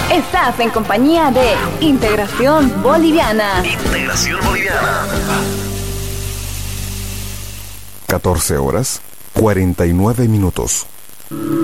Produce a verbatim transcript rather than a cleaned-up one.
Estás en compañía de Integración Boliviana. Integración Boliviana. catorce horas, cuarenta y nueve minutos.